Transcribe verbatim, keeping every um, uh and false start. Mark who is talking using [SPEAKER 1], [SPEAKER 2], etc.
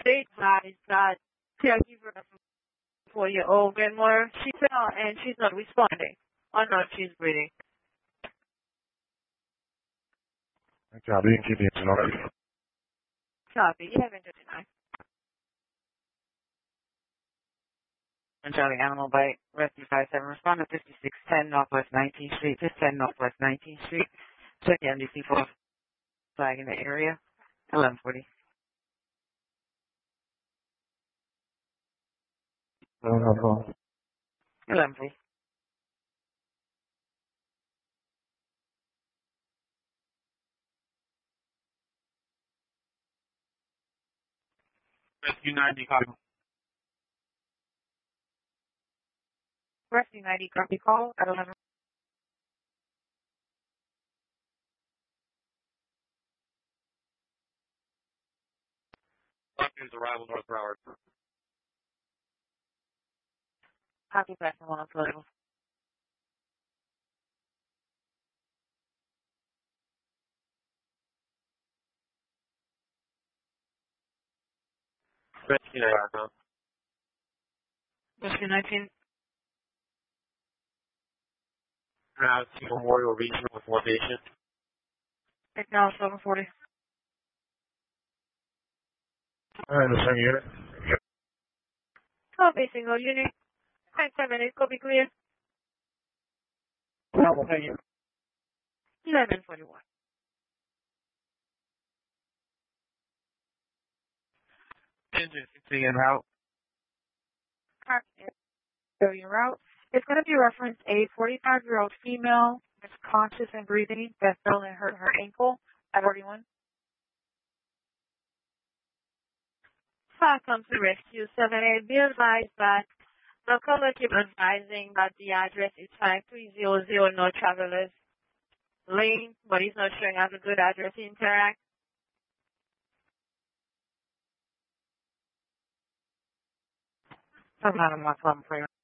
[SPEAKER 1] They advised that caregiver of a four-year-old grandmother, she fell and she's not responding. Or not, she's breathing.
[SPEAKER 2] Copy, you can keep the engine already.
[SPEAKER 1] Copy, eleven thirty-nine.
[SPEAKER 3] Charlie Animal Bite, Rescue five seven, respond to fifty-six ten Northwest nineteenth Street, just ten Northwest nineteenth Street. Check the M D C four flag in the area, eleven forty. eleven forty.
[SPEAKER 4] Rescue ninety, copy.
[SPEAKER 1] Rescue ninety, copy call at eleven.
[SPEAKER 4] Rescue's arrival, North Broward.
[SPEAKER 1] Copy back from one level.
[SPEAKER 4] Rescue nineteen.
[SPEAKER 1] Rescue nineteen.
[SPEAKER 4] Now, to Memorial Region with more patients.
[SPEAKER 1] Acknowledge eleven forty.
[SPEAKER 2] Alright, the same unit.
[SPEAKER 1] Copy, single unit. Ten seven eight, copy clear. eleven forty-one.
[SPEAKER 4] Engine sixteen en route.
[SPEAKER 1] Area route. It's going to be referenced a forty-five-year-old female that's conscious and breathing that fell and hurt her ankle at forty-one. Five comes to rescue seven eight. Be advised that the caller keep advising that the address is five three zero zero North Travelers Lane, but he's not showing us a good address to interact.
[SPEAKER 3] Some kind of my phone for you.